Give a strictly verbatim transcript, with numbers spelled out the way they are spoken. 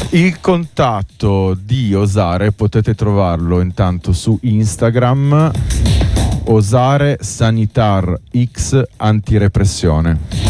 Il contatto di Osare potete trovarlo intanto su Instagram, Osare Sanitar X Antirepressione.